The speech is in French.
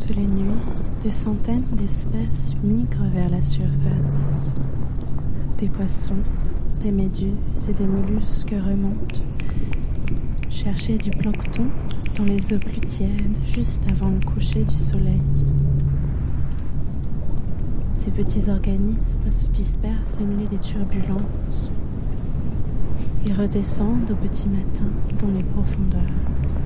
Toutes les nuits, des centaines d'espèces migrent vers la surface. Des poissons, des méduses et des mollusques remontent chercher du plancton dans les eaux plus tièdes juste avant le coucher du soleil. Ces petits organismes se dispersent au milieu des turbulences. Ils redescendent au petit matin dans les profondeurs.